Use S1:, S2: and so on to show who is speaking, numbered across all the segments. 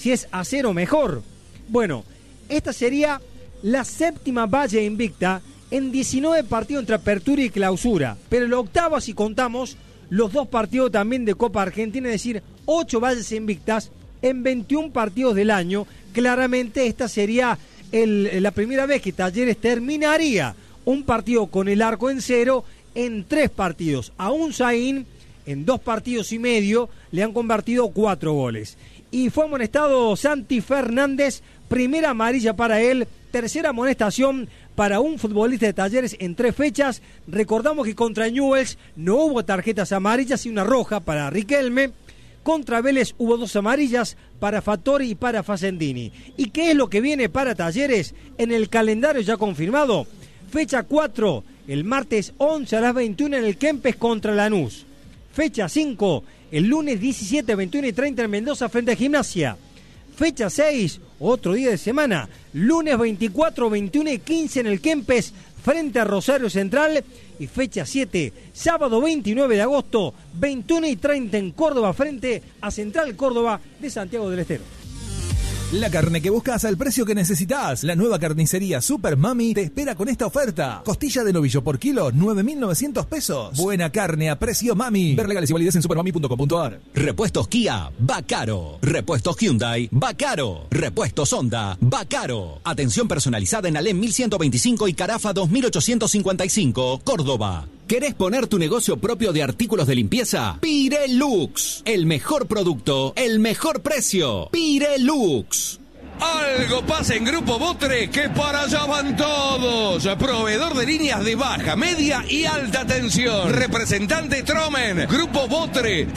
S1: si es a 0 mejor. Bueno, esta sería la 7ª valla invicta en 19 partidos entre apertura y clausura. Pero la 8ª, si contamos los 2 partidos también de Copa Argentina, es decir, 8 vallas invictas en 21 partidos del año. Claramente esta sería la primera vez que Talleres terminaría un partido con el arco en 0 en 3 partidos. A Unzaín, en 2 partidos y medio, le han convertido 4 goles. Y fue amonestado Santi Fernández, primera amarilla para él, tercera amonestación para un futbolista de Talleres en 3 fechas. Recordamos que contra Newell's no hubo tarjetas amarillas y una roja para Riquelme. Contra Vélez hubo 2 amarillas para Fattori y para Facendini. ¿Y qué es lo que viene para Talleres en el calendario ya confirmado? Fecha 4, el martes 11 a las 21 en el Kempes contra Lanús. Fecha 5, el lunes 17, 21 y 30 en Mendoza frente a Gimnasia. Fecha 6, otro día de semana, lunes 24, 21 y 15 en el Kempes frente a Rosario Central. Y fecha 7, sábado 29 de agosto, 21 y 30 en Córdoba frente a Central Córdoba de Santiago del Estero.
S2: La carne que buscas al precio que necesitas. La nueva carnicería Super Mami te espera con esta oferta. Costilla de novillo por kilo, 9.900 pesos. Buena carne a precio Mami. Ver legales y validez en supermami.com.ar.
S3: Repuestos Kia, va caro. Repuestos Hyundai, va caro. Repuestos Honda, va caro. Atención personalizada en Alem 1125 y Carafa 2855, Córdoba. ¿Querés poner tu negocio propio de artículos de limpieza? Pirelux. El mejor producto, el mejor precio. Pirelux.
S4: Algo pasa en Grupo Botre, que para allá van todos. Proveedor de líneas de baja, media y alta tensión. Representante Tromen. Grupo Botre,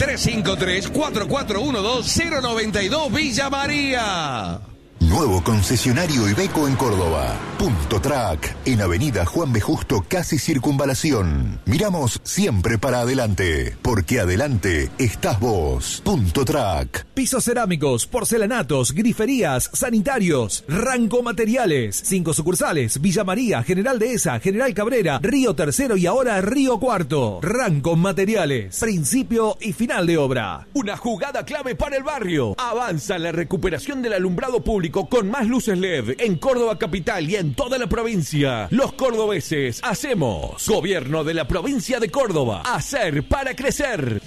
S4: 353-4412-092 Villa María.
S5: Nuevo concesionario Iveco en Córdoba. Punto Track, en Avenida Juan B. Justo, casi Circunvalación. Miramos siempre para adelante, porque adelante estás vos. Punto Track.
S2: Pisos cerámicos, porcelanatos, griferías, sanitarios, Ranco Materiales. 5 sucursales, Villa María, General Dehesa, General Cabrera, Río Tercero y ahora Río Cuarto. Ranco Materiales, principio y final de obra.
S6: Una jugada clave para el barrio. Avanza la recuperación del alumbrado público con más luces LED en Córdoba capital y en toda la provincia. Los cordobeses hacemos. Gobierno de la provincia de Córdoba. Hacer para crecer.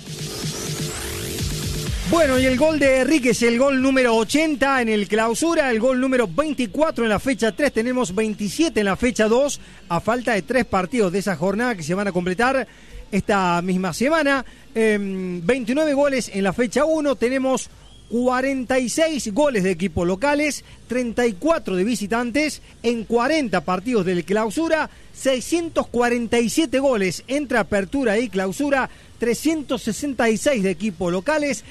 S1: Bueno, y el gol de Enrique es el gol número 80 en el clausura, el gol número 24 en la fecha 3, tenemos 27 en la fecha 2, a falta de 3 partidos de esa jornada que se van a completar esta misma semana. 29 goles en la fecha 1, tenemos 46 goles de equipos locales, 34 de visitantes en 40 partidos del clausura, 647 goles entre apertura y clausura, 366 de equipos locales,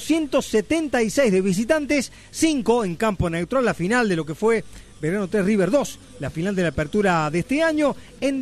S1: 276 de visitantes, 5 en campo neutral, la final de lo que fue Belgrano 3 River 2, la final de la apertura de este año, en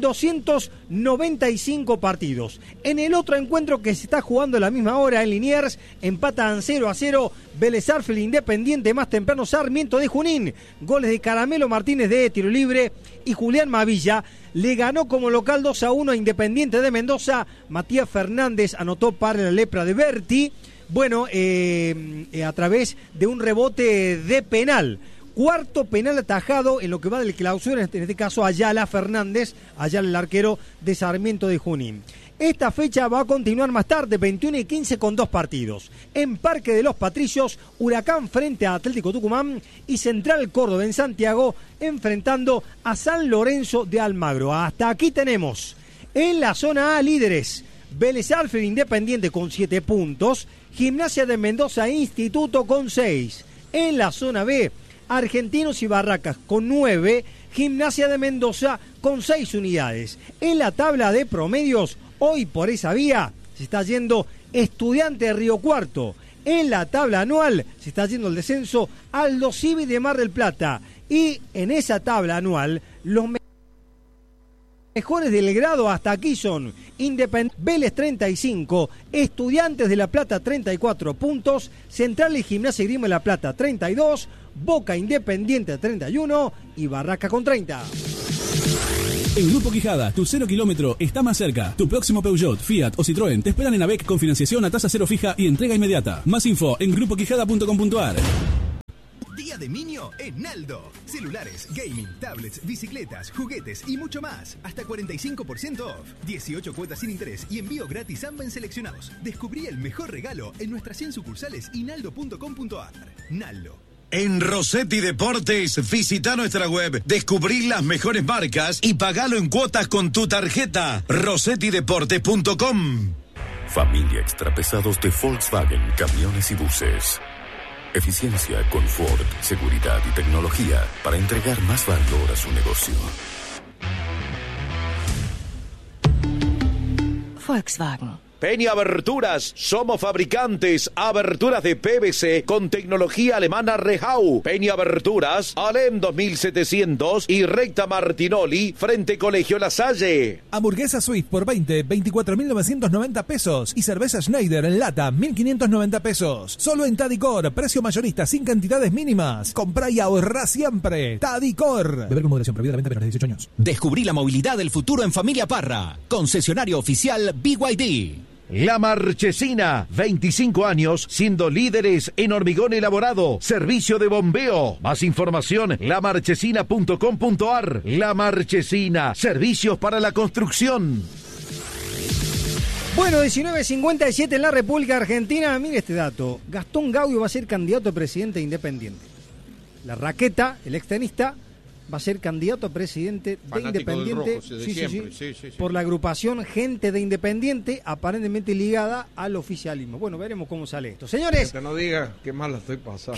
S1: 295 partidos. En el otro encuentro que se está jugando a la misma hora en Liniers, empatan 0-0 Vélez Sarsfield Independiente, más temprano Sarmiento de Junín, goles de Caramelo Martínez de tiro libre y Julián Mavilla. Le ganó como local 2-1 a Independiente de Mendoza, Matías Fernández anotó para la lepra de Berti, bueno, a través de un rebote de penal. Cuarto penal atajado en lo que va del clausura, en este caso Ayala Fernández, Ayala el arquero de Sarmiento de Junín. Esta fecha va a continuar más tarde, 21 y 15 con 2 partidos. En Parque de los Patricios, Huracán frente a Atlético Tucumán y Central Córdoba en Santiago enfrentando a San Lorenzo de Almagro. Hasta aquí tenemos en la zona A líderes. Vélez Sarsfield Independiente con 7 puntos, Gimnasia de Mendoza Instituto con 6. En la zona B, Argentinos y Barracas con 9, Gimnasia de Mendoza con 6 unidades. En la tabla de promedios, hoy por esa vía se está yendo Estudiante de Río Cuarto. En la tabla anual se está yendo el descenso Aldo Civi de Mar del Plata. Y en esa tabla anual, los mejores del grado hasta aquí son Vélez 35, Estudiantes de La Plata 34 puntos, Central y Gimnasia y Grima de La Plata 32, Boca Independiente 31 y Barraca con 30.
S7: En Grupo Quijada, tu 0 kilómetro está más cerca. Tu próximo Peugeot, Fiat o Citroën te esperan en AVEC con financiación a tasa cero fija y entrega inmediata. Más info en grupoquijada.com.ar.
S8: Día de Niño en Naldo. Celulares, gaming, tablets, bicicletas, juguetes y mucho más. Hasta 45% off. 18 cuotas sin interés y envío gratis AMBA en seleccionados. Descubrí el mejor regalo en nuestras 100 sucursales y naldo.com.ar. Naldo.
S9: En Rossetti Deportes, visita nuestra web, descubrí las mejores marcas y pagalo en cuotas con tu tarjeta. rossettideportes.com.
S5: Familia Extrapesados de Volkswagen, camiones y buses. Eficiencia, confort, seguridad y tecnología para entregar más valor a su negocio.
S10: Volkswagen.
S6: Peña Aberturas, somos fabricantes, aberturas de PVC con tecnología alemana Rehau. Peña Aberturas, Alem 2700 y Recta Martinoli, frente Colegio La Salle.
S2: Hamburguesa Swift por 24.990 pesos y cerveza Schneider en lata 1.590 pesos. Solo en Tadicor, precio mayorista sin cantidades mínimas. Comprá y ahorrá siempre. Tadicor. Beber con moderación, prohibida la venta menores de 18 años.
S3: Descubrí la movilidad del futuro en Familia Parra. Concesionario oficial BYD.
S6: La Marchesina, 25 años siendo líderes en hormigón elaborado, servicio de bombeo. Más información, lamarchesina.com.ar. La Marchesina, servicios para la construcción.
S1: Bueno, 19:57 en la República Argentina. Mire este dato. Gastón Gaudio va a ser candidato a presidente Independiente. La Raqueta, el extenista, va a ser candidato a presidente de
S11: Fanático
S1: Independiente.
S11: Del rojo, sí.
S1: Por la agrupación Gente de Independiente, aparentemente ligada al oficialismo. Bueno, veremos cómo sale esto. Señores,
S11: Que no diga qué mal la estoy pasando.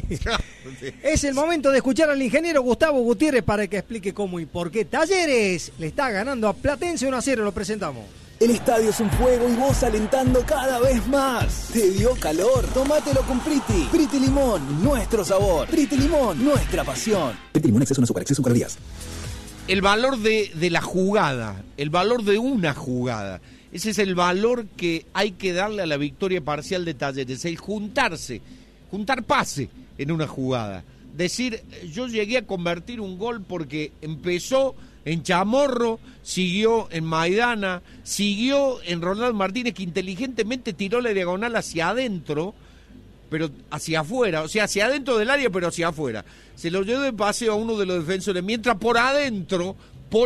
S1: es el momento de escuchar al ingeniero Gustavo Gutiérrez para que explique cómo y por qué Talleres le está ganando a Platense 1-0. Lo presentamos.
S12: El estadio es un fuego y vos alentando cada vez más. ¿Te dio calor? Tómatelo con Priti. Priti Limón, nuestro sabor. Priti Limón, nuestra pasión.
S7: Priti Limón, exceso en azúcar, exceso en calorías.
S11: El valor de la jugada, el valor de una jugada. Ese es el valor que hay que darle a la victoria parcial de Talleres. El juntarse, juntar pase en una jugada. Decir, yo llegué a convertir un gol porque empezó en Chamorro, siguió en Maidana, siguió en Ronaldo Martínez, que inteligentemente tiró la diagonal hacia adentro, pero hacia afuera, o sea, hacia adentro del área, pero hacia afuera. Se lo llevó de paseo a uno de los defensores, mientras por adentro,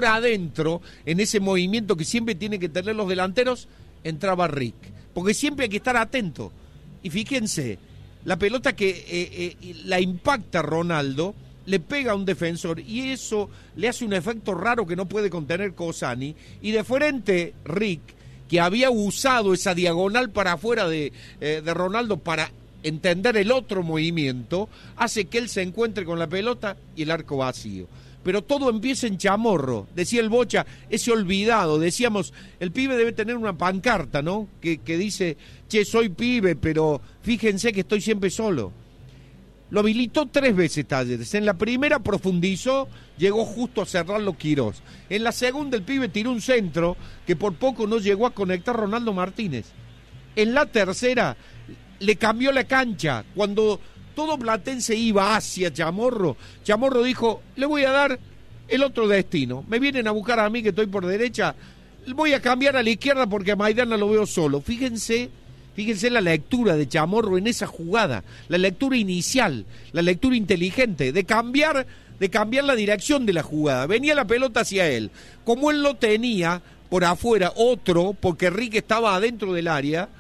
S11: en ese movimiento que siempre tienen que tener los delanteros, entraba Rick. Porque siempre hay que estar atento. Y fíjense, la pelota que la impacta Ronaldo, le pega a un defensor y eso le hace un efecto raro que no puede contener Cosani, y de frente Rick, que había usado esa diagonal para afuera de Ronaldo para entender el otro movimiento, hace que él se encuentre con la pelota y el arco vacío. Pero todo empieza en Chamorro, decía el Bocha, ese olvidado, decíamos, el pibe debe tener una pancarta, ¿no? Que dice, che, soy pibe, pero fíjense que estoy siempre solo. Lo habilitó 3 veces Talleres. En la primera profundizó, llegó justo a cerrarlo Quirós. En la segunda el pibe tiró un centro que por poco no llegó a conectar Ronaldo Martínez. En la tercera le cambió la cancha. Cuando todo Platense iba hacia Chamorro, Chamorro dijo, le voy a dar el otro destino. Me vienen a buscar a mí que estoy por derecha, voy a cambiar a la izquierda porque a Maidana lo veo solo. Fíjense la lectura de Chamorro en esa jugada, la lectura inicial, la lectura inteligente, de cambiar la dirección de la jugada. Venía la pelota hacia él. Como él lo tenía por afuera, otro, porque Rick estaba adentro del área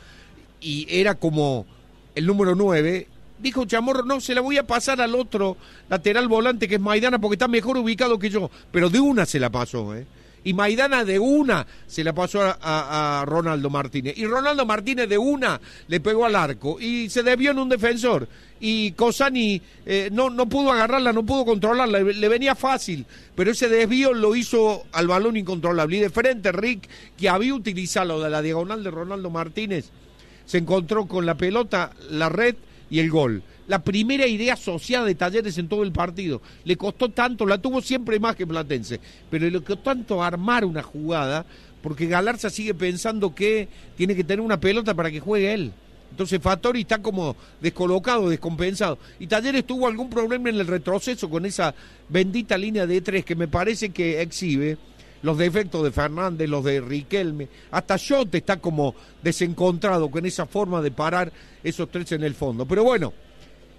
S11: y era como el número 9, dijo Chamorro, no, se la voy a pasar al otro lateral volante que es Maidana porque está mejor ubicado que yo. Pero de una se la pasó, Y Maidana de una se la pasó a Ronaldo Martínez. Y Ronaldo Martínez de una le pegó al arco y se desvió en un defensor. Y Cosani no pudo agarrarla, no pudo controlarla, le venía fácil. Pero ese desvío lo hizo al balón incontrolable. Y de frente Rick, que había utilizado la diagonal de Ronaldo Martínez, se encontró con la pelota, la red y el gol. La primera idea asociada de Talleres en todo el partido. Le costó tanto, la tuvo siempre más que Platense, pero le costó tanto armar una jugada, porque Galarza sigue pensando que tiene que tener una pelota para que juegue él. Entonces Fattori está como descolocado, descompensado. Y Talleres tuvo algún problema en el retroceso con esa bendita línea de 3 que me parece que exhibe los defectos de Fernández, los de Riquelme. Hasta Schotte está como desencontrado con esa forma de parar esos 3 en el fondo. Pero bueno,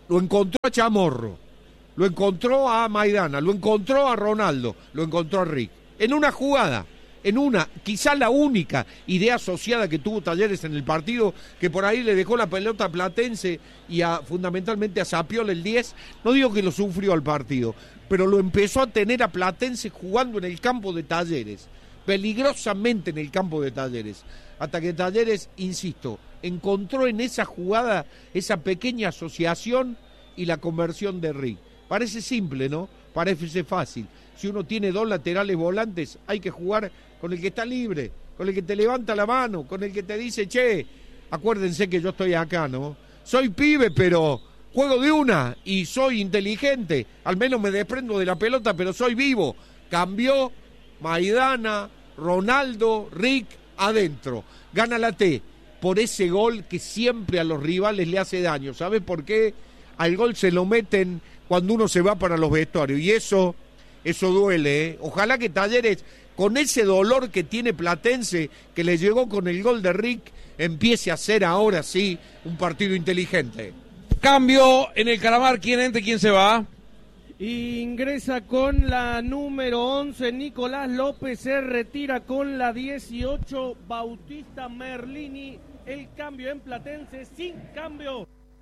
S11: lo encontró a Chamorro, lo encontró a Maidana, lo encontró a Ronaldo, lo encontró a Rick. En una jugada, quizás la única idea asociada que tuvo Talleres en el partido, que por ahí le dejó la pelota a Platense y fundamentalmente a Sapiola el 10, no digo que lo sufrió al partido, pero lo empezó a tener a Platense jugando en el campo de Talleres, peligrosamente en el campo de Talleres, hasta que Talleres, insisto, encontró en esa jugada esa pequeña asociación y la conversión de Rick. Parece simple, ¿no? Parece fácil. Si uno tiene 2 laterales volantes, hay que jugar con el que está libre, con el que te levanta la mano, con el que te dice, che, acuérdense que yo estoy acá, ¿no? Soy pibe, pero juego de una y soy inteligente. Al menos me desprendo de la pelota, pero soy vivo. Cambió Maidana, Ronaldo, Rick, adentro. Gana la T por ese gol que siempre a los rivales le hace daño. ¿Sabes por qué? Al gol se lo meten cuando uno se va para los vestuarios y eso duele, ¿eh? Ojalá que Talleres, con ese dolor que tiene Platense, que le llegó con el gol de Rick, empiece a hacer ahora sí un partido inteligente.
S4: Cambio en el Calamar, ¿quién entra y quién se va?
S10: Ingresa con la número 11 Nicolás López, se retira con la 18 Bautista Merlini. El cambio en Platense, sin cambio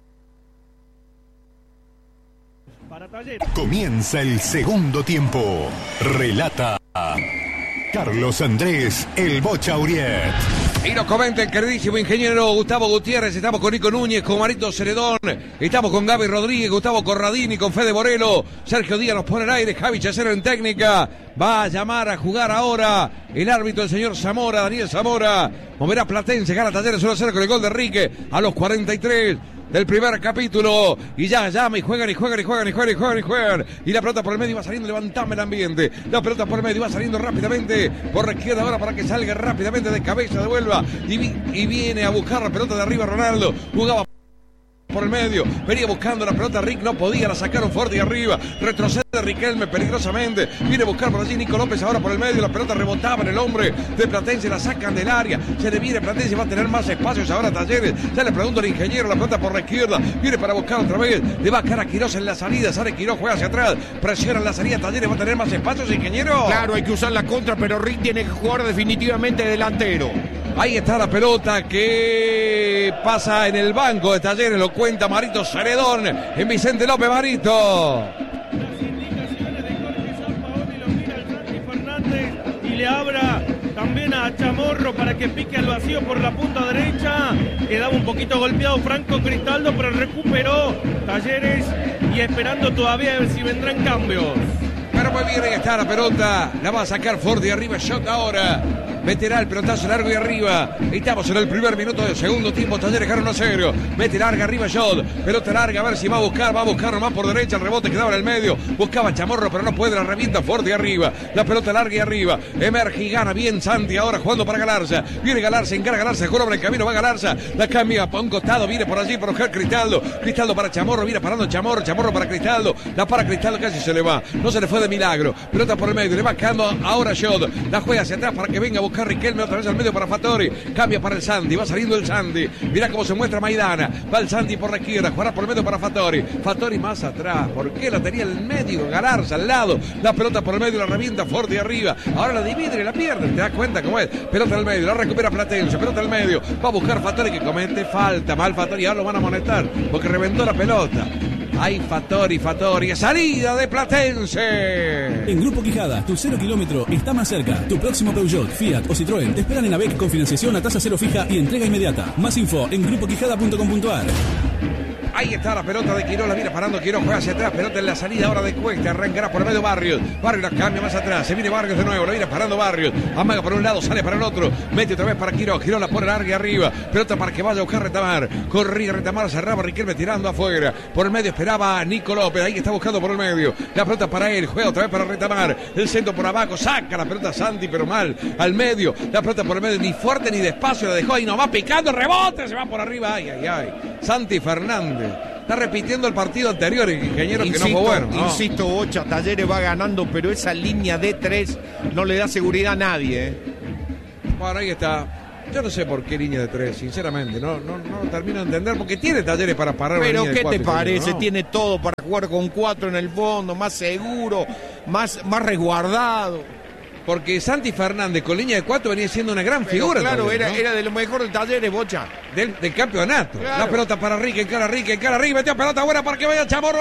S10: para Talleres.
S5: Comienza el segundo tiempo. Relata Carlos Andrés El Bocha Uriet.
S4: Y nos comenta el queridísimo ingeniero Gustavo Gutiérrez. Estamos con Nico Núñez, con Marito Ceredón, estamos con Gaby Rodríguez, Gustavo Corradini, con Fede Morelo, Sergio Díaz nos pone al aire, Javi Chacero en técnica. Va a llamar a jugar ahora el árbitro, el señor Zamora, Daniel Zamora. Moverá Platense, gana Talleres 1-0 con el gol de Enrique a los 43 del primer capítulo. Y ya llama y juegan. Y la pelota por el medio va saliendo, levantame el ambiente. La pelota por el medio va saliendo rápidamente por la izquierda ahora para que salga rápidamente de cabeza, devuelva. Y viene a buscar la pelota de arriba Ronaldo. Jugaba por el medio, venía buscando la pelota Rick, no podía, la sacaron fuerte y arriba, retrocede Riquelme peligrosamente, viene a buscar por allí Nico López ahora por el medio, la pelota rebotaba en el hombre de Platense, la sacan del área, se le viene Platense, va a tener más espacios ahora Talleres, ya le pregunto al ingeniero, la pelota por la izquierda, viene para buscar otra vez, le va a caer a Quirós en la salida, sale Quirós, juega hacia atrás, presiona en la salida, Talleres va a tener más espacios, ingeniero.
S11: Claro, hay que usar la contra, pero Rick tiene que jugar definitivamente delantero.
S4: Ahí está la pelota que pasa en el banco de Talleres, lo cuenta Marito Ceredón en Vicente López. Marito.
S10: Las indicaciones de Jorge Sampaoli, lo mira el Santi Fernández y le abra también a Chamorro para que pique al vacío por la punta derecha. Quedaba un poquito golpeado Franco Cristaldo, pero recuperó Talleres y esperando todavía a ver si vendrán cambios.
S4: Pero muy bien, ahí está la pelota, la va a sacar Ford de arriba, shot ahora. Meterá el pelotazo largo y arriba. Estamos en el primer minuto del segundo tiempo. Talleres gana 1-0. Mete larga arriba Shot. Pelota larga, a ver si va a buscar nomás por derecha. El rebote quedaba en el medio. Buscaba Chamorro, pero no puede. La revienta fuerte arriba. La pelota larga y arriba. Emerge y gana bien Santi ahora jugando para Galarza. Viene Galarza, encara Galarza, jura por el camino, va Galarza. La cambia para un costado, viene por allí para buscar Cristaldo. Cristaldo para Chamorro, viene parando Chamorro. Chamorro para Cristaldo. La para Cristaldo, casi se le va. No se le fue de milagro. Pelota por el medio, le va quedando ahora Shot. La juega hacia atrás para que venga a buscar Riquelme otra vez al medio para Fattori, cambia para el Santi, va saliendo el Santi, mirá cómo se muestra Maidana, va el Santi por la izquierda, jugará por el medio para Fattori, Fattori más atrás, ¿por qué la tenía el medio? Galarza al lado, la pelota por el medio, la revienta fuerte arriba, ahora la divide y la pierde, te das cuenta cómo es, pelota al medio, la recupera Platense, pelota al medio, va a buscar Fattori que comete falta, mal Fattori, ahora lo van a amonestar, porque reventó la pelota. Ahí Fattori, salida de Platense.
S7: En Grupo Quijada, tu 0 kilómetro está más cerca. Tu próximo Peugeot, Fiat o Citroën te esperan en ABEC con financiación a tasa cero fija y entrega inmediata. Más info en grupoquijada.com.ar.
S4: Ahí está la pelota de Quirós, la viene parando Quirós, juega hacia atrás, pelota en la salida ahora de Cuesta, arrancará por el medio Barrios la cambia más atrás, se viene Barrios de nuevo, la viene parando Barrios, amaga por un lado, sale para el otro, mete otra vez para Quirós la pone larga y arriba, pelota para que vaya a buscar Retamar, corría Retamar, cerraba Riquelme tirando afuera, por el medio esperaba a Nico López, ahí está buscando por el medio, la pelota para él, juega otra vez para Retamar, el centro por abajo, saca la pelota Santi, pero mal, al medio, la pelota por el medio, ni fuerte ni despacio, la dejó ahí nomás picando, rebote, se va por arriba, ay, Santi Fernández. Está repitiendo el partido anterior, ingeniero, que no fue bueno. No.
S11: Insisto, Bocha, Talleres va ganando, pero esa línea de 3 no le da seguridad a nadie.
S4: Bueno, ahí está. Yo no sé por qué línea de 3, sinceramente, no termino de entender, porque tiene Talleres para parar una
S11: Pero
S4: línea de
S11: ¿qué
S4: 4,
S11: te parece?
S4: ¿no?
S11: Tiene todo para jugar con 4 en el fondo, más seguro, más resguardado.
S4: Porque Santi Fernández con línea de 4 venía siendo una gran figura.
S11: Claro,
S4: Talleres, ¿no?
S11: era de lo mejor del Talleres, Bocha.
S4: Del campeonato.
S11: Claro.
S4: La pelota para Rique, encara Rique, metió pelota buena para que vaya Chamorro.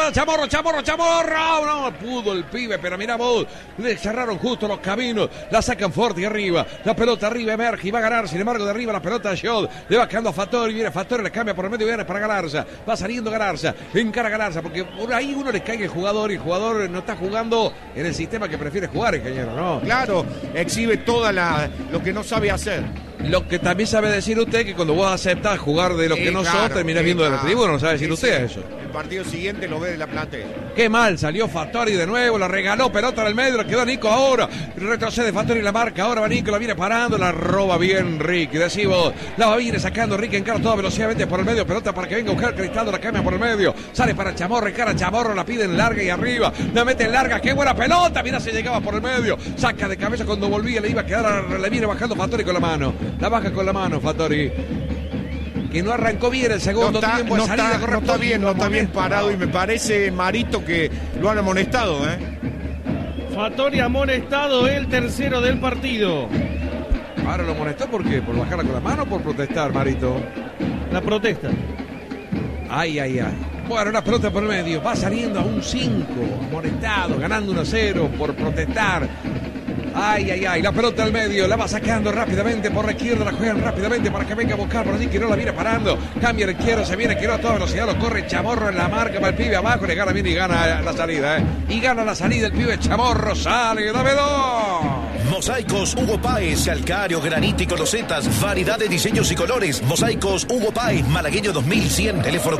S4: No pudo el pibe, pero mira vos, le cerraron justo los caminos, la sacan fuerte y arriba. La pelota arriba emerge y va a ganar, sin embargo de arriba la pelota a Shot, le va quedando a Fattori, viene Fattori, le cambia por el medio, viene para Galarza, va saliendo Galarza, encara Galarza, porque por ahí uno le cae el jugador y el jugador no está jugando en el sistema que prefiere jugar, ingeniero, ¿no?
S11: Claro, exhibe toda lo que no sabe hacer.
S4: Lo que también sabe decir usted que cuando vos aceptás jugar de lo que no
S11: claro,
S4: sos, terminás viendo de la tribuna, no sabe decir
S11: Sí,
S4: usted
S11: sí.
S4: eso.
S11: El partido siguiente lo ve de la platea.
S4: Qué mal, salió Fattori de nuevo, la regaló, pelota en el medio, la quedó Nico ahora, retrocede Fattori la marca, ahora va Nico, la viene parando, la roba bien Ricky, decimos, la va a ir sacando Ricky, encara toda velocidad por el medio, pelota para que venga a buscar Cristaldo, la cambia por el medio, sale para Chamorro, encara Chamorro, la pide en larga y arriba, la mete en larga, qué buena pelota, mira se llegaba por el medio, saca de cabeza cuando volvía, le iba a quedar, le viene bajando Fattori con la mano, la baja con la mano Fattori. Que no arrancó bien el segundo tiempo de salida.
S11: No está bien parado y me parece, Marito, que lo han amonestado,
S10: Fattori amonestado, el tercero del partido.
S4: Ahora lo amonestó, ¿por qué? ¿Por bajarla con la mano o por protestar, Marito?
S10: La protesta.
S4: Ay. Bueno, una pelota por el medio, va saliendo a un 5, amonestado, ganando 1-0 por protestar. Ay, la pelota al medio, la va sacando rápidamente por la izquierda, la juegan rápidamente para que venga a buscar por allí, que no la viene parando, cambia la izquierda, se viene, que no a toda velocidad, lo corre Chamorro en la marca, para el pibe abajo, le gana bien y gana la salida, y gana la salida el pibe Chamorro, sale, dame 2.
S13: Mosaicos Hugo Páez, calcáreo, granito y losetas, variedad de diseños y colores. Mosaicos Hugo Páez, Malagueño 2100, teléfono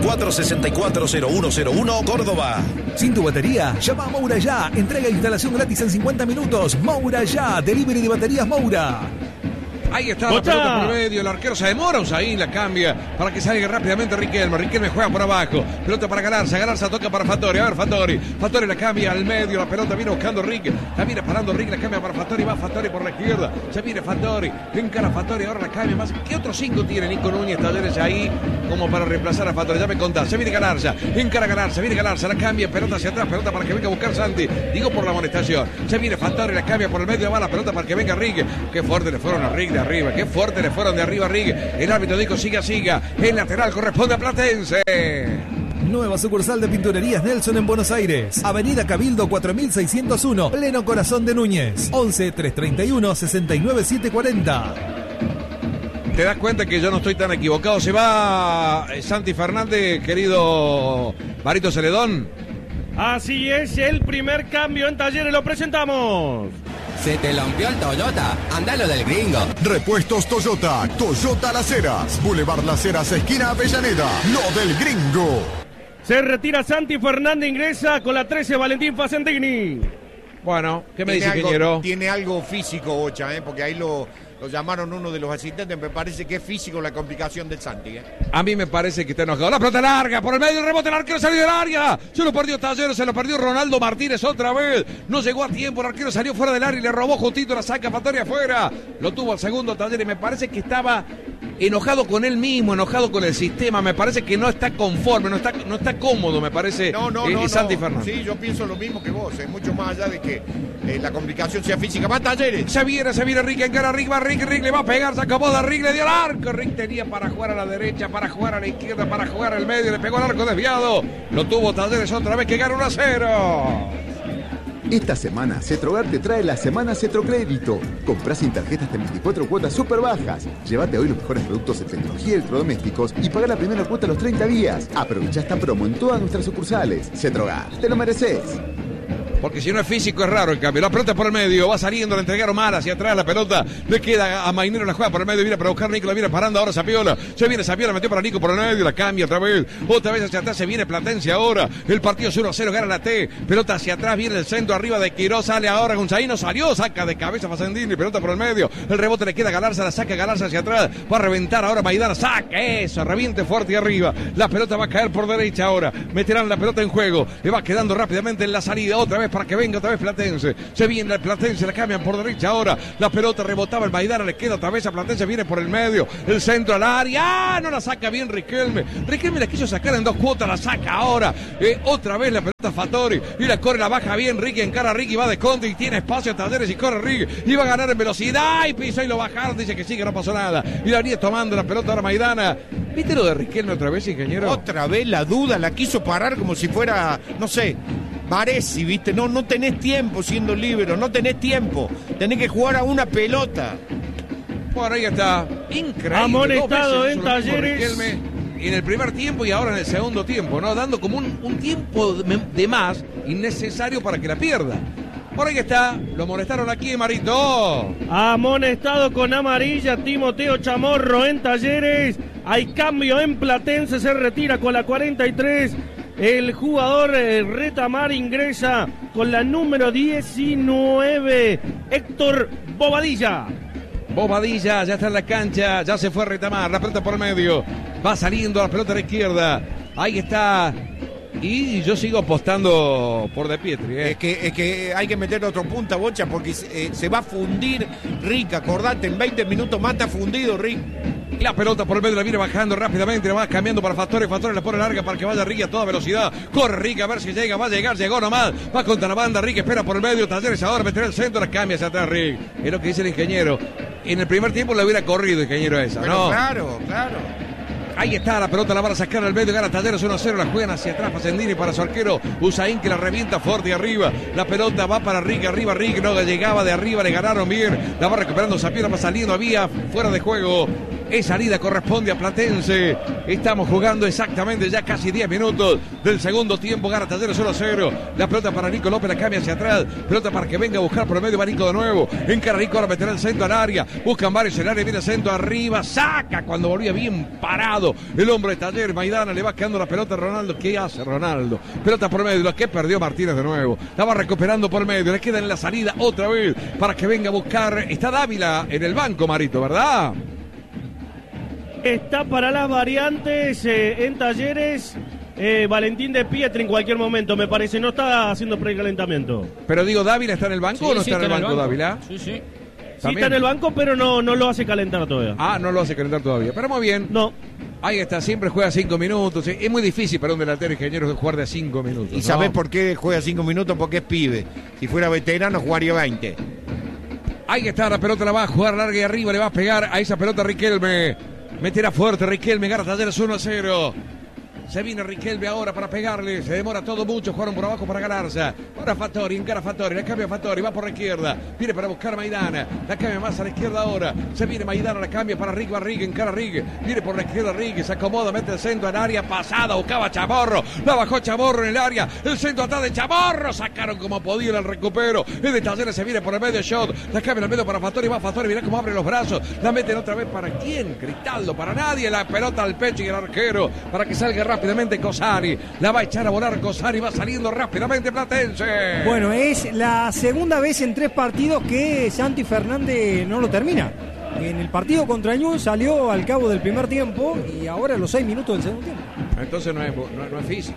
S13: 464-0101, Córdoba.
S2: Sin tu batería, llama a Moura ya. Entrega e instalación gratis en 50 minutos. Moura ya, delivery de baterías Moura.
S4: Ahí está la pelota por el medio, el arquero se demora, Usain la cambia para que salga rápidamente Riquelme juega por abajo, pelota para Galarza toca para Fattori, a ver Fattori la cambia al medio, la pelota viene buscando Rique, la viene parando Rique, la cambia para Fattori, va Fattori por la izquierda, se viene Fattori, encara Fattori, ahora la cambia más, ¿qué otros 5 tiene Nico Núñez Talleres ahí como para reemplazar a Fattori? Ya me contás, se viene Galarza, encara Galarza, viene Galarza, la cambia, pelota hacia atrás, pelota para que venga a buscar Santi, digo por la amonestación, se viene Fattori, la cambia por el medio, va la pelota para que venga Rique, qué fuerte le fueron a Rique de arriba, qué fuerte le fueron de arriba a Rigue. El árbitro dijo siga. El lateral corresponde a Platense.
S2: Nueva sucursal de Pinturerías Nelson en Buenos Aires. Avenida Cabildo 4601, pleno corazón de Núñez. 11 331 69 740.
S4: ¿Te das cuenta que yo no estoy tan equivocado? Se va Santi Fernández, querido Marito Celedón.
S10: Así es, el primer cambio en Talleres, lo presentamos.
S14: Se te rompió el Toyota, andalo del gringo.
S5: Repuestos Toyota, Toyota Las Heras, Boulevard Las Heras, esquina Avellaneda, lo del gringo.
S10: Se retira Santi Fernández, ingresa con la 13 Valentín Facentini.
S4: Bueno, ¿qué me dice, ingeniero?
S11: Tiene algo físico, Bocha, porque ahí lo llamaron uno de los asistentes, me parece que es físico la complicación del Santi.
S4: A mí me parece que está enojado. La pelota larga, por el medio, el rebote, el arquero salió del área. Se lo perdió Talleres, se lo perdió Ronaldo Martínez otra vez. No llegó a tiempo, el arquero salió fuera del área y le robó justito, la saca Fattori afuera. Lo tuvo al segundo Talleres, me parece que estaba enojado con él mismo, enojado con el sistema. Me parece que no está conforme, no está cómodo, me parece. Santi Fernández.
S11: Sí, yo pienso lo mismo que vos, es mucho más allá de que la complicación sea física. Más Talleres.
S4: Se viene Rique, encara Rick le va a pegar, se acabó de Rick, le dio al arco. Rick tenía para jugar a la derecha, para jugar a la izquierda, para jugar al medio, le pegó al arco desviado. Lo tuvo Talleres otra vez que gana 1-0.
S15: Esta semana, Cetrogar te trae la Semana Cetrocrédito. Comprá sin tarjetas de 24 cuotas súper bajas. Llévate hoy los mejores productos de tecnología y electrodomésticos y paga la primera cuota a los 30 días. Aprovecha esta promo en todas nuestras sucursales. Cetrogar, te lo mereces.
S4: Porque si no es físico es raro el cambio. La pelota por el medio, va saliendo, la entregaron mal hacia atrás, la pelota le queda a Mainero, la juega por el medio, viene para buscar Nico, la viene parando ahora Sapiola, se viene Sapiola, metió para Nico por el medio, la cambia otra vez hacia atrás, se viene Platense ahora, el partido 1-0, gana la T, pelota hacia atrás, viene el centro arriba de Quirós, sale ahora Gonzaino, salió, saca de cabeza Facendini, pelota por el medio, el rebote le queda a Galarza, la saca Galarza hacia atrás, va a reventar ahora Maidana, saca eso, reviente fuerte y arriba, la pelota va a caer por derecha ahora, meterán la pelota en juego, le va quedando rápidamente en la salida, otra vez para que venga otra vez Platense. Se viene el Platense, la cambian por derecha ahora. La pelota rebotaba el Maidana, le queda otra vez a Platense, viene por el medio. El centro al área. ¡Ah! No la saca bien Riquelme. Riquelme la quiso sacar en 2 cuotas, la saca ahora. Otra vez la pelota Fattori. Y la corre, la baja bien. Ricky encara a Ricky, va de Conde y tiene espacio a Talleres y corre Ricky. Y va a ganar en velocidad. Y pisó y lo bajaron. Dice que sí, que no pasó nada. Y la venía tomando la pelota ahora Maidana. ¿Viste lo de Riquelme otra vez, ingeniero?
S11: Otra vez la duda, la quiso parar como si fuera, no sé, Baresi, ¿viste? No tenés tiempo siendo líbero, no tenés tiempo. Tenés que jugar a una pelota.
S4: Bueno, ahí está. Increíble.
S10: Amonestado en Talleres.
S4: Riquelme en el primer tiempo y ahora en el segundo tiempo, ¿no? Dando como un tiempo de más innecesario para que la pierda. Por ahí está, lo amonestaron aquí, Marito.
S10: Amonestado con amarilla Timoteo Chamorro en Talleres. Hay cambio en Platense, se retira con la 43. El jugador Retamar ingresa con la número 19, Héctor Bobadilla.
S4: Bobadilla ya está en la cancha, ya se fue a Retamar, la pelota por el medio. Va saliendo la pelota a la izquierda. Ahí está. Y yo sigo apostando por De Pietri.
S11: Es que hay que meter otro punta, Bocha, porque se va a fundir Rick. Acordate, en 20 minutos mata fundido Rick.
S4: La pelota por el medio la viene bajando rápidamente, la va cambiando para Fattori. Fattori la pone larga para que vaya Rick a toda velocidad. Corre Rick a ver si llega, va a llegar, llegó nomás. Va contra la banda, Rick espera por el medio. Talleres ahora meterá el centro, la cambia hacia atrás Rick. Es lo que dice el ingeniero. En el primer tiempo le hubiera corrido, ingeniero, esa,
S11: pero
S4: ¿no?
S11: Claro.
S4: Ahí está, la pelota la van a sacar al medio, gana Talleres 1-0, la juegan hacia atrás Facendini para su arquero Usain, que la revienta fuerte arriba. La pelota va para Rick, arriba Rick, no llegaba de arriba, le ganaron bien. La va recuperando Sapira, va saliendo, había fuera de juego. Es salida, corresponde a Platense. Estamos jugando exactamente ya casi 10 minutos del segundo tiempo. Gana Talleres 1-0. La pelota para Nico López, la cambia hacia atrás. Pelota para que venga a buscar por el medio. Va Nico de nuevo. Encara Nico, ahora meterá el centro al área. Buscan varios en el área, viene el centro arriba. Saca cuando volvía bien parado. El hombre de Talleres, Maidana, le va quedando la pelota a Ronaldo. ¿Qué hace Ronaldo? Pelota por el medio, la que perdió Martínez de nuevo. La va recuperando por el medio. Le queda en la salida otra vez para que venga a buscar. Está Dávila en el banco, Marito, ¿verdad?
S10: Está para las variantes en Talleres. Valentín De Pietri en cualquier momento, me parece. No está haciendo precalentamiento.
S4: Pero digo, ¿Dávila está en el banco o no está en el banco, Dávila?
S10: Sí. Sí está en el banco, pero no lo hace calentar todavía.
S4: Ah, no lo hace calentar todavía. Pero muy bien.
S10: No.
S4: Ahí está, siempre juega 5 minutos. Es muy difícil para un delantero ingeniero jugar de 5 minutos.
S11: ¿Y sabés por qué juega 5 minutos? Porque es pibe. Si fuera veterano, jugaría 20.
S4: Ahí está, la pelota la va a jugar larga y arriba, le va a pegar a esa pelota Riquelme. Meterá fuerte Riquelme, gana Talleres 1-0. Se viene Riquelme ahora para pegarle. Se demora todo mucho. Jugaron por abajo para Galarza. Ahora Fattori, encara Fattori. La cambia Fattori. Va por la izquierda. Viene para buscar a Maidana. La cambia más a la izquierda ahora. Se viene Maidana. La cambia para Rick. Va Rick. Encara Rick. Viene por la izquierda Rick. Se acomoda. Mete el centro en área pasada. Buscaba Chamorro. La bajó Chamorro en el área. El centro atrás de Chamorro. Sacaron como podían el recupero. El de Talleres se viene por el medio. Shot. La cambia al medio para Fattori. Va Fattori. Mirá cómo abre los brazos. La meten otra vez. ¿Para quién? Cristaldo. Para nadie. La pelota al pecho y el arquero. Para que salga rápidamente Cosari. La va a echar a volar Cosari. Va saliendo rápidamente Platense.
S1: Bueno, es la segunda vez en 3 partidos que Santi Fernández no lo termina. En el partido contra Ñul salió al cabo del primer tiempo y ahora a los 6 minutos del segundo tiempo.
S4: Entonces no es físico.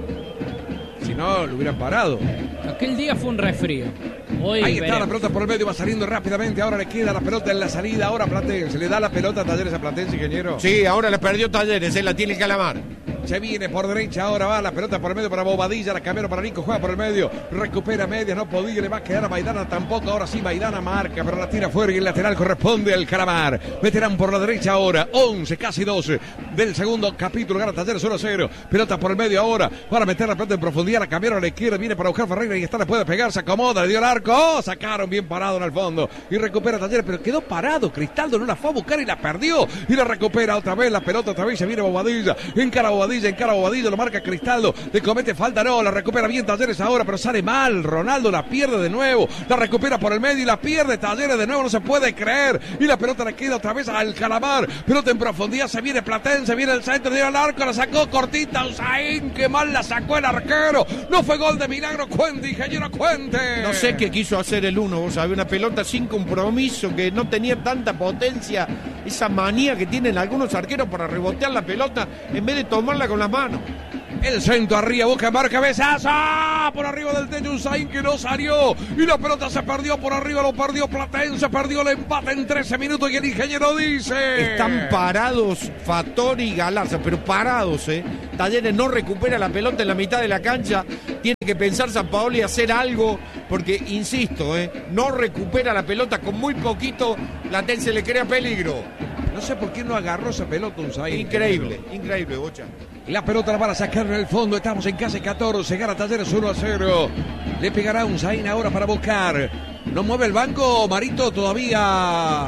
S4: Si no, lo hubieran parado.
S16: Aquel día fue un resfrío. Hoy
S4: ahí está
S16: veremos.
S4: La pelota por el medio, va saliendo rápidamente. Ahora le queda la pelota en la salida. Ahora Platense. ¿Le da la pelota a Talleres a Platense, ingeniero?
S11: Sí, ahora le perdió Talleres. Él la tiene el Calamar.
S4: Se viene por derecha, ahora va la pelota por el medio para Bobadilla, la cambiaron para Nico, juega por el medio, recupera medias, no podía, le va a quedar a Maidana tampoco, ahora sí Maidana marca, pero la tira fuera y el lateral corresponde al Calamar. Meterán por la derecha ahora, 11, casi 12 del segundo capítulo, gana Talleres 1-0, pelota por el medio ahora, para meter la pelota en profundidad, la cambiaron a la izquierda, viene para buscar Ferreira y está, le puede pegar, se acomoda, le dio el arco, sacaron bien parado en el fondo y recupera Talleres, pero quedó parado, Cristaldo no la fue a buscar y la perdió y la recupera otra vez, la pelota otra vez, se viene Bobadilla, encara Bobadilla, lo marca Cristaldo, le comete falta, no, la recupera bien Talleres ahora, pero sale mal, Ronaldo la pierde de nuevo, la recupera por el medio y la pierde Talleres de nuevo, no se puede creer, y la pelota le queda otra vez al Calamar, pelota en profundidad, se viene Platense, viene el centro, dio al arco, la sacó cortita, Usain, que mal la sacó el arquero, no fue gol de milagro, cuente, ingeniero, cuente.
S11: No sé qué quiso hacer el uno, vos sabés, una pelota sin compromiso, que no tenía tanta potencia, esa manía que tienen algunos arqueros para rebotear la pelota en vez de tomarla con las manos.
S4: El centro arriba, busca mar, cabezazo. Por arriba del techo, un Zain que no salió. Y la pelota se perdió por arriba, lo perdió Platense. Perdió el empate en 13 minutos y el ingeniero dice...
S11: Están parados Fattori y Galarza, pero parados, Talleres no recupera la pelota en la mitad de la cancha. Tiene que pensar Sampaoli hacer algo, porque, insisto, no recupera la pelota. Con muy poquito, Platense le crea peligro.
S4: No sé por qué no agarró esa pelota un Zain.
S11: Increíble, Bocha.
S4: La pelota la van a sacar en el fondo. Estamos en casi 14. Gana Talleres 1-0. Le pegará un Zain ahora para buscar. No mueve el banco, Marito, todavía.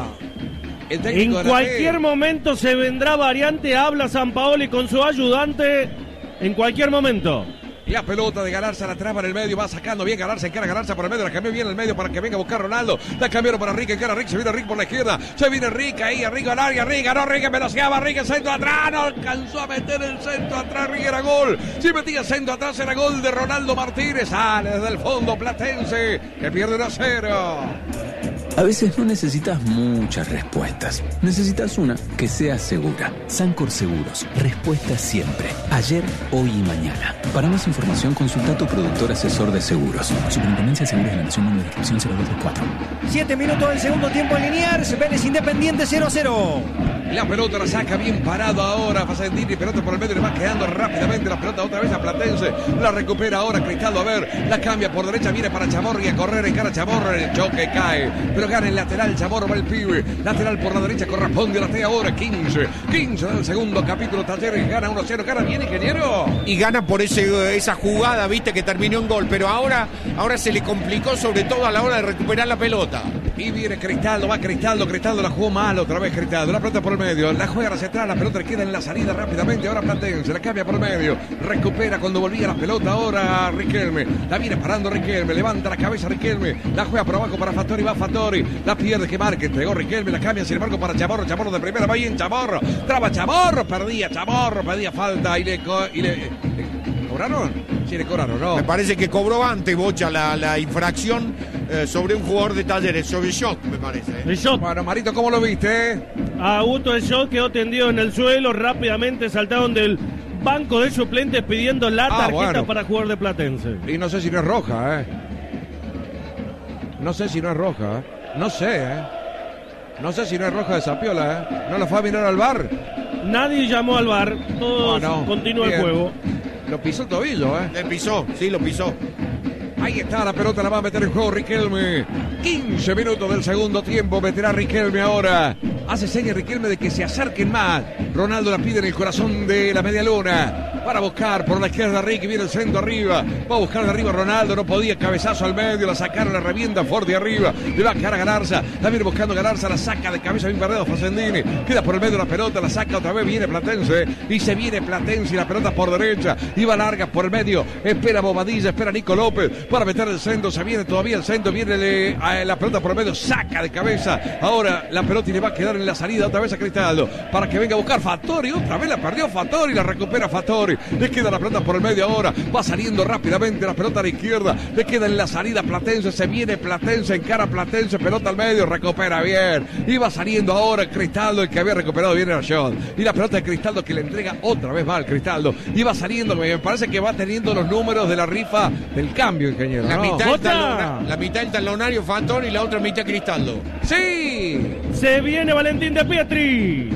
S4: El técnico
S10: en cualquier momento se vendrá variante. Habla Sampaoli con su ayudante. En cualquier momento.
S4: La pelota de Galarza la traba en el medio, va sacando bien Galarza, encara Galarza por el medio, la cambió bien en el medio para que venga a buscar Ronaldo. La cambiaron para Rick, encara Rick, se viene Rick por la izquierda, se viene Rick ahí, Rick al área, Rick, ganó Rick, velocidad, Rick, el centro atrás, no alcanzó a meter el centro atrás, Rick era gol. Si metía centro atrás era gol de Ronaldo Martínez, sale desde el fondo Platense, que pierde 1-0.
S17: A veces no necesitas muchas respuestas. Necesitas una que sea segura. Sancor Seguros. Respuesta siempre. Ayer, hoy y mañana. Para más información, consulta a tu productor asesor de seguros. Superintendencia de Seguros de la Nación, número de inscripción 0224.
S1: 7 minutos del segundo tiempo en Liniers. Vélez Independiente 0-0.
S4: La pelota la saca bien parado ahora Facendini, pelota por el medio, le va quedando rápidamente la pelota otra vez a Platense, la recupera ahora Cristaldo, a ver, la cambia por derecha, viene para Chamorro y a correr en cara Chamorro, el choque cae, pero gana el lateral, Chamorro va el pibe, lateral por la derecha, corresponde a la T ahora, 15 del segundo capítulo, Talleres gana 1-0, gana bien, ingeniero.
S11: Y gana por esa jugada, viste, que terminó en gol, pero ahora se le complicó sobre todo a la hora de recuperar la pelota.
S4: Y viene Cristaldo, va Cristaldo la jugó mal otra vez Cristaldo, la pelota por el medio, la juega hacia atrás, la pelota le queda en la salida rápidamente, ahora Platense, la cambia por el medio, recupera cuando volvía la pelota, ahora Riquelme, la viene parando Riquelme, levanta la cabeza Riquelme, la juega por abajo para Fattori, va Fattori, la pierde que marque, entregó Riquelme, la cambia sin embargo para Chamorro, Chamorro de primera, va bien Chamorro, traba Chamorro, perdía falta y le ¿cobraron? Sí, le cobraron, ¿no?
S11: Me parece que cobró antes, Bocha, la infracción sobre un jugador de Talleres, sobre shot, me parece.
S10: El shot.
S4: Bueno, Marito, ¿cómo lo viste?
S10: Augusto el shot quedó tendido en el suelo, rápidamente saltaron del banco de suplentes pidiendo la tarjeta para jugador de Platense.
S4: Y no sé si no es roja, No sé si no es roja, No sé, No sé si no es roja de Zapiola, ¿No la fue a mirar al VAR?
S10: Nadie llamó al VAR, todo continúa el juego.
S4: Lo pisó el tobillo,
S11: Le pisó, sí, lo pisó.
S4: Ahí está la pelota, la va a meter en juego Riquelme. 15 minutos del segundo tiempo, meterá Riquelme ahora. Hace señas Riquelme de que se acerquen más. Ronaldo la pide en el corazón de la media luna. Para buscar por la izquierda Ricky, viene el centro arriba. Va a buscar de arriba Ronaldo, no podía, cabezazo al medio, la sacaron, la revienta Ford de arriba. Le va a quedar a Galarza, la viene buscando Galarza, la saca de cabeza bien perdido Facendini. Queda por el medio la pelota, la saca otra vez, viene Platense. Y se viene Platense y la pelota por derecha. Iba larga por el medio, espera Bobadilla, espera Nico López para meter el centro, se viene todavía el centro, viene la pelota por el medio, saca de cabeza. Ahora la pelota y le va a quedar en la salida otra vez a Cristaldo para que venga a buscar Fattori, otra vez la perdió Fattori, la recupera Fattori. Le queda la pelota por el medio ahora, va saliendo rápidamente la pelota a la izquierda, le queda en la salida Platense, se viene Platense, encara Platense, pelota al medio, recupera bien, y va saliendo ahora Cristaldo, el que había recuperado bien era John, y la pelota de Cristaldo que le entrega otra vez mal Cristaldo, y va saliendo, me parece que va teniendo los números de la rifa del cambio, ingeniero.
S11: La mitad del talonario Fattori y la otra mitad Cristaldo.
S4: ¡Sí!
S10: Se viene Valentín de Pietri.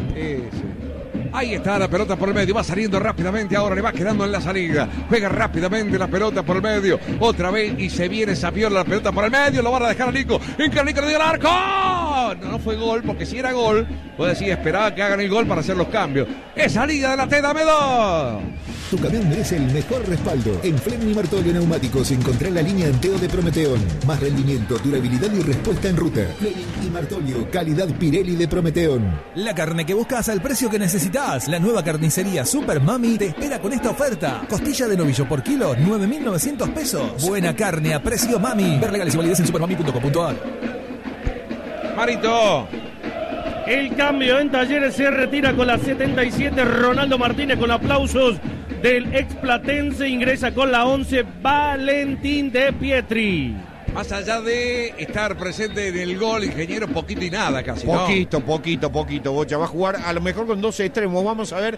S4: Ahí está la pelota por el medio, va saliendo rápidamente, ahora le va quedando en la salida, juega rápidamente la pelota por el medio, otra vez y se viene Zapiola, la pelota por el medio, lo van a dejar a Nico, Nico le dio el arco, no fue gol, porque si era gol, puede decir, esperaba que hagan el gol para hacer los cambios, es salida de la T, dame dos.
S5: Tu camión merece el mejor respaldo. En Fleming Martolio Neumáticos encontrá la línea Anteo de Prometeón. Más rendimiento, durabilidad y respuesta en router. Fleming y Martolio, calidad Pirelli de Prometeón.
S2: La carne que buscas al precio que necesitas. La nueva carnicería Super Mami te espera con esta oferta. Costilla de novillo por kilo, 9.900 pesos. Buena carne a precio Mami. Ver legales y validez en supermami.com.ar.
S4: Marito.
S10: El cambio en Talleres se retira con la 77. Ronaldo Martínez con aplausos del ex Platense, ingresa con la 11 Valentín de Pietri.
S4: Más allá de estar presente en el gol, ingeniero, poquito y nada casi,
S11: Poquito, Bocha. Va a jugar a lo mejor con dos extremos. Vamos a ver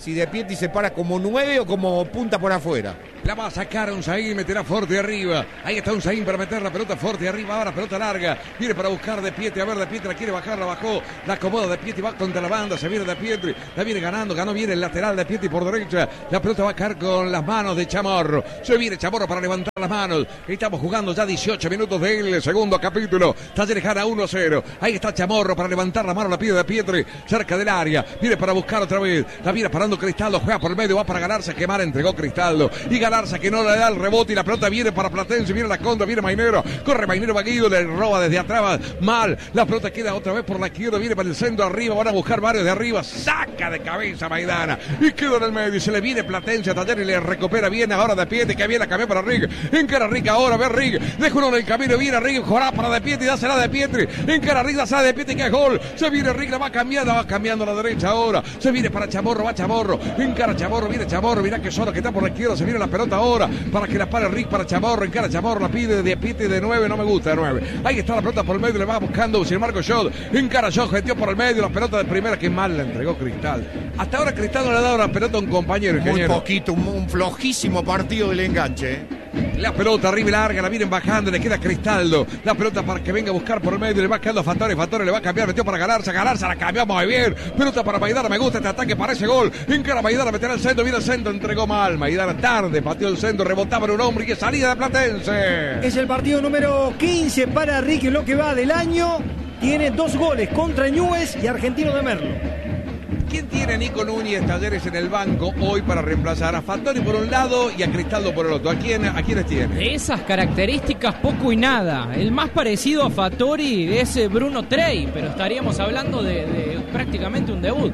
S11: si De Pietri se para como 9 o como punta por afuera.
S4: La va a sacar Unzaín, meterá fuerte arriba. Ahí está Unzaín para meter la pelota fuerte arriba. Ahora pelota larga. Viene para buscar De Pietri. A ver, De Pietri la quiere bajar, la bajó. La acomoda De Pietri, va contra la banda. Se viene De Pietri. La viene ganando. Ganó bien el lateral De Pietri por derecha. La pelota va a caer con las manos de Chamorro. Se viene Chamorro para levantar las manos. Estamos jugando ya 18 minutos del segundo capítulo. Talleres gana 1-0. Ahí está Chamorro para levantar la mano. La pide De Pietri cerca del área. Viene para buscar otra vez. La viene parando Cristaldo. Juega por el medio. Va para Galarza. Quemar. Entregó Cristaldo. Y Galarza que no le da el rebote y la pelota viene para Platense, viene la contra, viene Mainero, corre Mainero, Baguido, le roba desde atrás, mal, la pelota queda otra vez por la izquierda, viene para el centro arriba, van a buscar varios de arriba, saca de cabeza Maidana y queda en el medio, y se le viene Platense a Talleres y le recupera bien ahora De Pietri, que viene a cambiar para Rig, encara Rig ahora, ve Rig, deja uno en el camino, viene Rig, jorá para De Pietri, dásela De Pietri, encara Rig, dásela De Pietri, que es gol, se viene Rig, la va cambiando a la derecha ahora, se viene para Chamorro, va Chamorro, encara Chamorro, viene Chamorro, mirá que solo que está por la izquierda, se viene la pelota ahora, para que la pare Rick para Chamorro, encara Chamorro, la pide De Pietri de 9, no me gusta de 9. Ahí está la pelota por el medio, le va buscando, sin embargo Shot, encara Shot, metió por el medio, la pelota de primera, que mal la entregó Cristal. Hasta ahora Cristal no le ha dado la pelota a un compañero, ingeniero.
S11: Muy poquito, un flojísimo partido del enganche.
S4: La pelota arriba y larga, la vienen bajando, le queda Cristaldo. La pelota para que venga a buscar por el medio, le va quedando a Fatore, Fatore le va a cambiar, metió para Galarza, Galarza la cambió muy bien. Pelota para Maidana, me gusta este ataque, parece gol. Encara Maidana, meterá el centro, viene el centro, entregó mal. Maidana tarde, pateó el centro, rebotaba en un hombre y que salida de Platense.
S1: Es el partido número 15 para Ricky, lo que va del año. Tiene 2 goles contra Ñubes y Argentino de Merlo.
S4: ¿Quién tiene Nico Núñez Talleres en el banco hoy para reemplazar a Fattori por un lado y a Cristaldo por el otro? ¿A quiénes tiene?
S16: De esas características poco y nada. El más parecido a Fattori es Bruno Trey, pero estaríamos hablando de prácticamente un debut.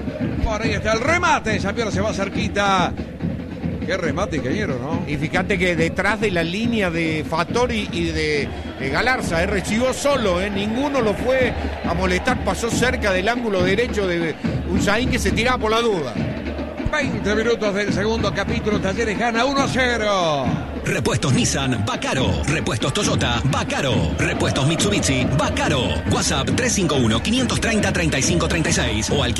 S4: Por ahí está el remate, Sapiola se va cerquita. Qué remate, ingeniero, ¿no?
S11: Y fíjate que detrás de la línea de Fattori y de Galarza, recibió solo, ninguno lo fue a molestar, pasó cerca del ángulo derecho de Unzaín que se tiraba por la duda.
S4: 20 minutos del segundo capítulo, Talleres gana 1-0.
S3: Repuestos Nissan, Bacaro. Repuestos Toyota, Bacaro. Repuestos Mitsubishi, Bacaro. WhatsApp 351-530-3536 o al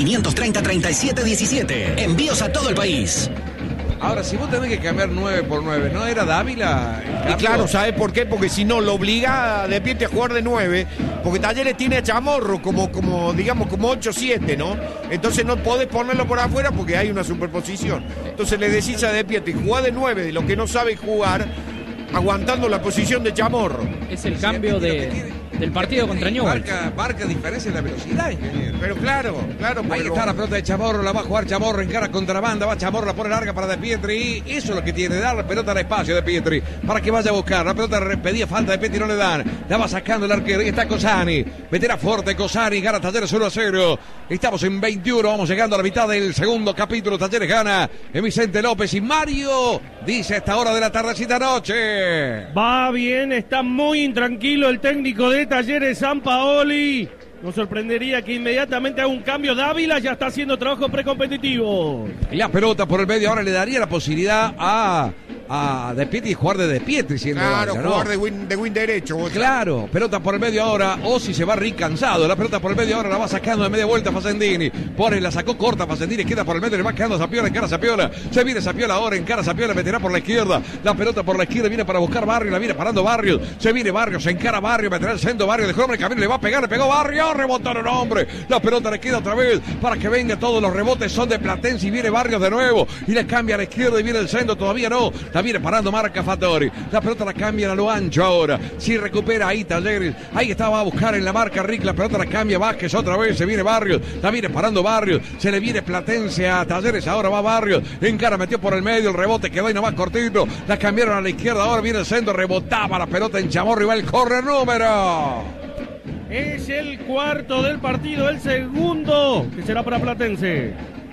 S3: 530-3717. Envíos a todo el país.
S4: Ahora, si vos tenés que cambiar 9 por 9, ¿no era Dávila?
S11: Y claro, ¿sabes por qué? Porque si no, lo obliga a De Pietri a jugar de 9, porque Talleres tiene a Chamorro digamos, como 8-7, ¿no? Entonces no podés ponerlo por afuera porque hay una superposición. Entonces le decís a De Pietri, jugá de 9, de lo que no sabe jugar, aguantando la posición de Chamorro.
S16: Es el cambio del partido contra Ñubes.
S4: Marca diferencia en la velocidad, ingeniero.
S11: Pero claro.
S4: Ahí está la pelota de Chamorro, la va a jugar Chamorro, encara contra la banda, va Chamorro, la pone larga para De Pietri, y eso es lo que tiene, dar la pelota al espacio de Pietri, para que vaya a buscar, la pelota pedía falta de Pietri, no le dan, la va sacando el arquero, y está Cosani, meterá fuerte Cosani, gana Talleres 1-0, estamos en 21, vamos llegando a la mitad del segundo capítulo, Talleres gana, en Vicente López y Mario, dice a esta hora de la tardecita noche.
S10: Va bien, está muy intranquilo el técnico de Talleres Sampaoli. Nos sorprendería que inmediatamente haga un cambio. Dávila ya está haciendo trabajo precompetitivo.
S4: La pelota por el medio ahora le daría la posibilidad a De Pietri jugar de De Pietri siendo
S11: claro,
S4: banca, ¿no?
S11: jugar de win derecho.
S4: Claro, pelota por el medio ahora. Osi se va Rick cansado. La pelota por el medio ahora la va sacando de media vuelta Facendini. La sacó corta Facendini, queda por el medio, le va quedando Sapiola, encara Sapiola. Se viene Sapiola ahora, encara Sapiola, meterá por la izquierda. La pelota por la izquierda viene para buscar Barrio, la viene parando Barrio. Se viene Barrio, se encara Barrio, meterá el centro Barrio, dejó el camino, le va a pegar, le pegó Barrio, rebotó un hombre. La pelota le queda otra vez para que venga, todos los rebotes son de Platense y viene Barrios de nuevo. Y le cambia a la izquierda y viene el centro, todavía no. La viene parando marca Fattori. La pelota la cambian a lo ancho ahora. Si recupera ahí Talleres. Ahí estaba a buscar en la marca Rick. La pelota la cambia Vázquez otra vez. Se viene Barrios. La viene parando Barrios. Se le viene Platense a Talleres. Ahora va Barrios. Encara, metió por el medio. El rebote quedó ahí nomás cortito. La cambiaron a la izquierda. Ahora viene el centro. Rebotaba la pelota en Chamorro y va el córner número.
S10: Es el cuarto del partido. El segundo que será para Platense.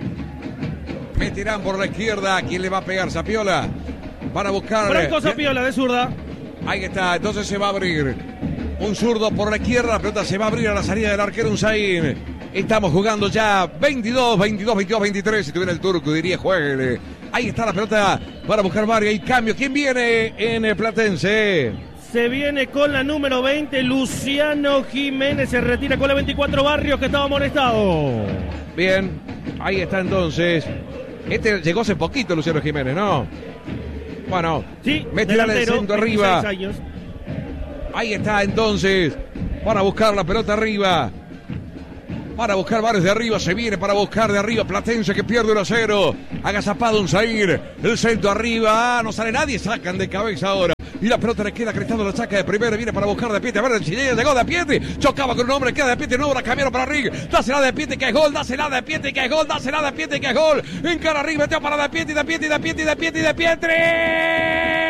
S4: Metirán por la izquierda. ¿Quién le va a pegar? Sapiola. Van a buscar.
S10: Franco Sapiola de zurda.
S4: Ahí está, entonces se va a abrir. Un zurdo por la izquierda, la pelota se va a abrir a la salida del arquero Unzaín. Estamos jugando ya 22, 23. Si tuviera el turco diría juegue. Ahí está la pelota para buscar Barrio. Hay cambio. ¿Quién viene en Platense?
S10: Se viene con la número 20, Luciano Jiménez. Se retira con la 24, Barrios, que estaba amonestado.
S4: Bien, ahí está entonces. Este llegó hace poquito, Luciano Jiménez, ¿no? Bueno,
S10: sí,
S4: mete el centro arriba.
S10: Años.
S4: Ahí está entonces, para buscar la pelota arriba. Para buscar Vares de arriba, se viene para buscar de arriba Platense que pierde 1-0. Agazapado un Zaire, el centro arriba, no sale nadie, sacan de cabeza ahora. Y la pelota le queda Cristando, la saca de primera, viene para buscar de Piete. A ver, el chileno llegó de Piete, chocaba con un hombre, queda de Piete, no, la cambiaron para Rig. Dásela de Piete que es gol, dásela de Piete que es gol, dásela de Piete que es gol. Encara Rig, metió para de Piete, de Piete, de Piete, de Piete, de Piete.